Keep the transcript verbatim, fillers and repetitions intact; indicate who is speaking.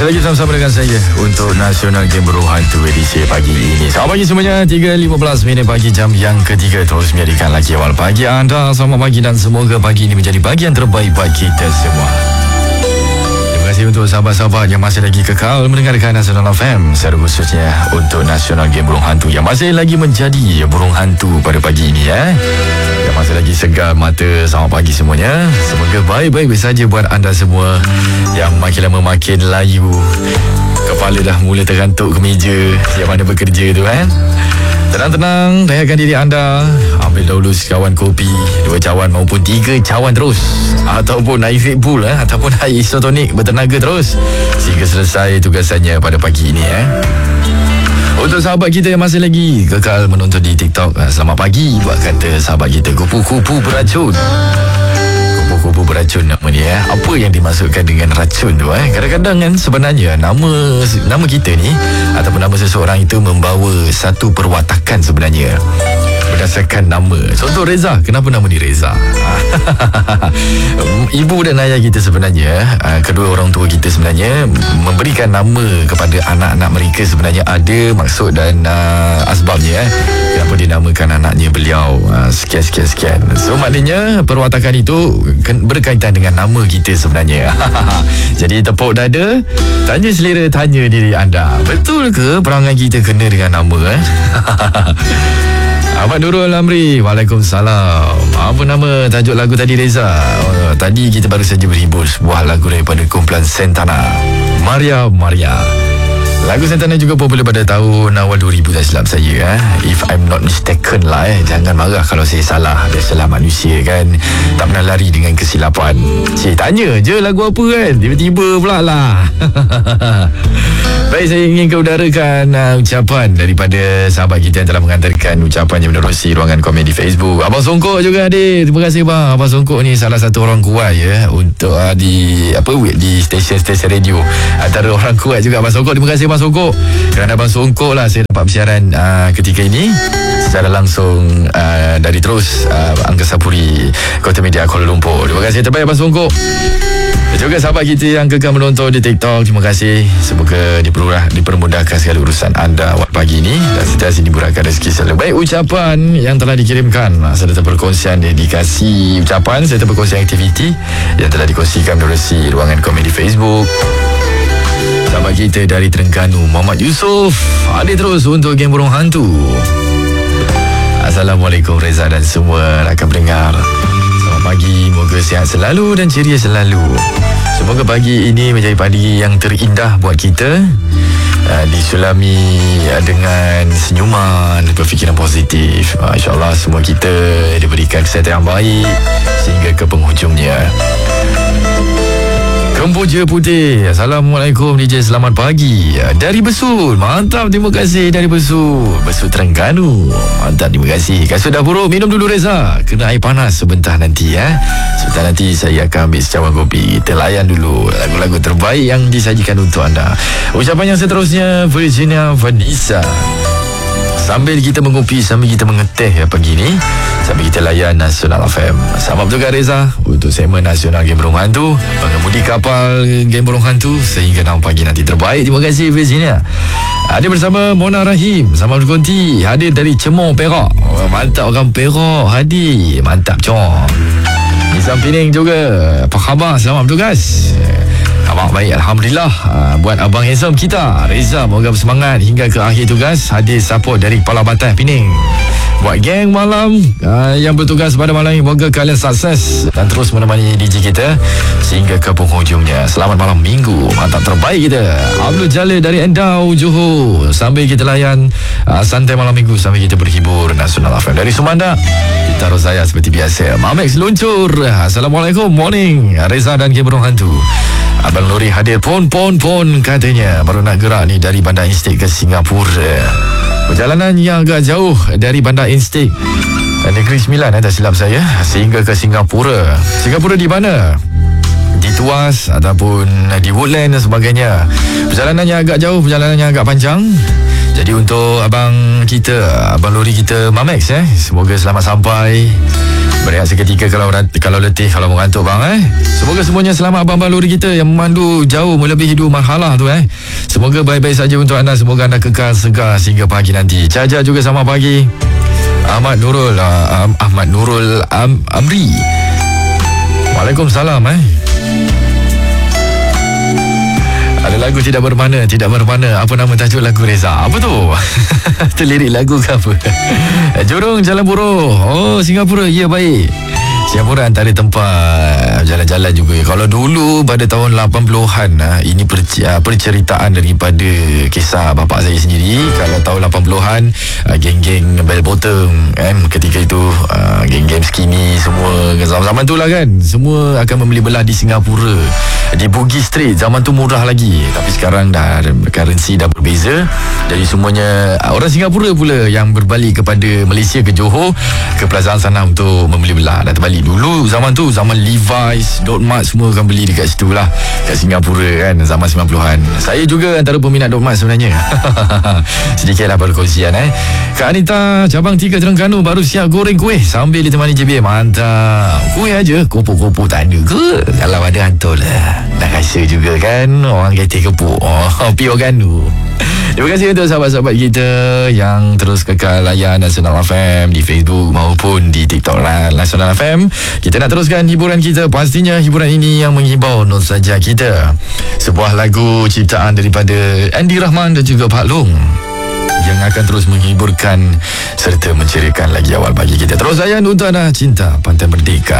Speaker 1: Masih lagi sama-sama dengan saya untuk Nasional Game Burung Hantu edisi pagi ini. Selamat pagi semuanya, tiga lima belas minit pagi, jam yang ketiga. Terus menjadikan lagi awal pagi anda. Selamat pagi dan semoga pagi ini menjadi pagi yang terbaik bagi kita semua. Terima kasih untuk sahabat-sahabat yang masih lagi kekal mendengarkan Nasional F M, secara khususnya untuk Nasional Game Burung Hantu yang masih lagi menjadi burung hantu pada pagi ini ya. Yang masih lagi segar mata. Selamat pagi semuanya. Semoga baik-baik saja buat anda semua yang makin lama makin layu. Kepala dah mula tergantuk ke meja yang mana bekerja tu kan. Tenang-tenang, dayakan diri anda. Ambil dahulu sekawan kopi, dua cawan maupun tiga cawan terus, ataupun air Red Bull eh? Ataupun air isotonik bertenaga terus sehingga selesai tugasannya pada pagi ini eh? Untuk sahabat kita yang masih lagi kekal menonton di TikTok, selamat pagi. Buat kata sahabat kita kupu-kupu beracun. Kupu-kupu beracun nama dia eh? Apa yang dimaksudkan dengan racun tu eh? Kadang-kadang kan sebenarnya nama nama kita ni ataupun nama seseorang itu membawa satu perwatakan sebenarnya berdasarkan nama. Contoh Reza, kenapa nama ni Reza? Ibu dan ayah kita sebenarnya, kedua orang tua kita sebenarnya memberikan nama kepada anak-anak mereka sebenarnya ada maksud dan uh, asbabnya eh. Kenapa dinamakan anaknya beliau uh, sekian-sekian-sekian. So maknanya perwatakan itu berkaitan dengan nama kita sebenarnya. Jadi tepuk dada, tanya selera, tanya diri anda, betul ke perangai kita kena dengan nama eh? Ahmad Nurul Amri, Waalaikumsalam. Apa nama tajuk lagu tadi Reza? Oh, tadi kita baru saja berhibur sebuah lagu daripada kumpulan Santana, Maria Maria. Lagu Santana juga popular pada tahun awal dua ribu tak silap saya eh? If I'm not mistaken lah eh. Jangan marah kalau saya salah. Biasalah manusia kan, tak pernah lari dengan kesilapan. Cik, tanya je lagu apa kan, tiba-tiba pula lah. Baik, saya ingin keudarakan uh, ucapan daripada sahabat kita yang telah mengantarkan ucapannya menerusi ruangan komen di Facebook. Abang Songkok juga hadir. Terima kasih bang. Abang Songkok ni salah satu orang kuat ya untuk uh, di apa di stesen-stesen radio. Antara orang kuat juga Abang Songkok. Terima kasih Abang Songkok. Kerana Abang Songkok lah saya dapat bersiaran uh, ketika ini secara langsung uh, dari terus uh, Angkasa Puri Kota Media Kuala Lumpur. Terima kasih terbaik Abang Songkok. Dan juga sahabat kita yang kekal menonton di TikTok, terima kasih. Semoga dipermudah, dipermudahkan segala urusan anda awal pagi ini dan sentiasa dimurahkan rezeki selalu. Baik, ucapan yang telah dikirimkan serta perkongsian dedikasi ucapan serta perkongsian aktiviti yang telah dikongsikan menerusi ruangan komen di Facebook. Sahabat kita dari Terengganu, Muhammad Yusof, hadir terus untuk Game Burung Hantu. Assalamualaikum Reza dan semua rakan pendengar. Selamat pagi, moga sihat selalu dan ceria selalu. Semoga pagi ini menjadi pagi yang terindah buat kita, uh, disulami uh, dengan senyuman, berfikiran positif. uh, InsyaAllah semua kita diberikan kesihatan yang baik sehingga ke penghujungnya. Kemboja Putih, Assalamualaikum D J, selamat pagi dari Besut. Mantap, terima kasih dari Besut, Besut Terengganu. Mantap, terima kasih. Kasut dah buruk, minum dulu Reza, kena air panas sebentar nanti ya. Sebentar nanti saya akan ambil secawan kopi. Kita layan dulu lagu-lagu terbaik yang disajikan untuk anda. Ucapan yang seterusnya Virginia Vanessa. Sambil kita mengopi, sambil kita mengeteh ya pagi ni, sambil kita layan Nasional F M. Selamat bertugas Reza untuk segmen Nasional Game Burung Hantu, pengemudi kapal Game Burung Hantu sehingga enam pagi nanti terbaik. Terima kasih Virginia. Hadir bersama Mona Rahim, selamat berkonti. Hadir dari Cemor, Perak. Oh, mantap orang Perak hadir. Mantap cong. Nizam Pening juga, apa khabar? Selamat bertugas. Abang baik, Alhamdulillah. uh, Buat Abang handsome kita Reza, moga bersemangat hingga ke akhir tugas. Hadir support dari Kepala Batas Pening. Buat geng malam uh, yang bertugas pada malam ini, moga kalian sukses dan terus menemani D J kita sehingga ke penghujungnya. Selamat malam minggu, mantap terbaik kita. Abdul Jalil dari Endau, Johor. Sambil kita layan uh, santai malam minggu, sambil kita berhibur Nasional F M. Dari Sumanda kita Rozaya seperti biasa. Mamex luncur. Assalamualaikum, morning Reza dan Game Burung Hantu. Abang Lori hadir pon pon pon katanya. Baru nak gerak ni dari Bandar Instik ke Singapura. Perjalanan yang agak jauh dari Bandar Instik, Negeri Sembilan eh, tak silap saya, sehingga ke Singapura. Singapura di mana? Di Tuas ataupun di Woodland dan sebagainya. Perjalanan yang agak jauh, perjalanan yang agak panjang. Jadi untuk abang kita, Abang Lori kita Mamex eh, semoga selamat sampai Berehat seketika kalau kalau letih, kalau mengantuk bang eh. Semoga semuanya selamat abang-abang lori kita yang memandu jauh melebihi dua marhalah tu eh. Semoga baik-baik saja untuk anda. Semoga anda kekal segar sehingga pagi nanti. Caca juga selamat pagi. Ahmad Nurul uh, Ahmad Nurul Am, Amri. Waalaikumsalam eh. Ada lagu tidak bermakna, tidak bermakna. Apa nama tajuk lagu Reza? Apa tu? Itu lirik lagu ke apa? Jurong Jalan Buruh. Oh, Singapura. Ya, baik. Singapura antara tempat jalan-jalan juga. Kalau dulu pada tahun lapan puluhan, ini perceritaan daripada kisah bapa saya sendiri. Kalau tahun lapan puluhan, geng-geng bell bottom kan, ketika itu geng-geng skinny semua zaman-zaman tu lah kan, semua akan membeli belah di Singapura, di Bugis Street. Zaman tu murah lagi, tapi sekarang dah currency dah berbeza. Jadi semuanya orang Singapura pula yang berbalik kepada Malaysia, ke Johor, ke Plaza sana untuk membeli belah. Dah terbalik. Dulu zaman tu, zaman Levi's, Dot Mart semua akan beli dekat situ lah, kat Singapura kan, zaman sembilan puluhan. Saya juga antara peminat Dot Mart sebenarnya. Sedikitlah perkongsian eh. Kak Anita, cabang tiga Terengganu baru siap goreng kuih sambil ditemani J B. Mantap. Kuih aja, kopuk-kopuk tak ada ke? Kalau ada hantar lah. Dah rasa juga kan orang kata kepuk. Oh, Pio Ganu. Terima kasih untuk sahabat-sahabat kita yang terus kekal layan Nasional F M di Facebook maupun di TikTok Nasional F M. Kita nak teruskan hiburan kita. Pastinya hiburan ini yang menghibau nostalgia kita. Sebuah lagu ciptaan daripada Andy Rahman dan juga Pak Long yang akan terus menghiburkan serta menceriakan lagi awal pagi kita. Terus layan untuk anda. Cinta Pantai Merdeka.